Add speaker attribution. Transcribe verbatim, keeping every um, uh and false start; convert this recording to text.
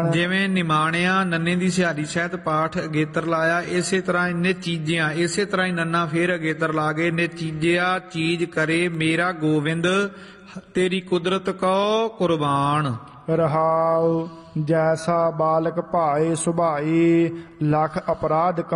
Speaker 1: ਜਿਵੇਂ ਨਿਮਾਣਿਆ ਨੰਨੇ ਦੀ ਸਿਹਾਰੀ ਸਹਿਤ ਪਾਠ ਅਗੇਤਰ ਲਾਇਆ, ਇਸੇ ਤਰ੍ਹਾਂ ਇਹਨੇ ਚੀਜ਼ਿਆਂ, ਇਸੇ ਤਰ੍ਹਾਂ ਹੀ ਨੰਨਾ ਫੇਰ ਅਗੇਤਰ ਲਾ ਗਏ ਨੇ। ਚੀਜ਼ਿਆ ਚੀਜ਼ ਕਰੇ ਮੇਰਾ ਗੋਵਿੰਦ, ਤੇਰੀ ਕੁਦਰਤ ਕੋ ਕੁਰਬਾਨ।
Speaker 2: ਰਹਾਉ ਜੈਸਾ ਬਾਲਕ ਭਾਏ ਸੁਭਾਈ, ਲਖ ਅਪਰਾਧ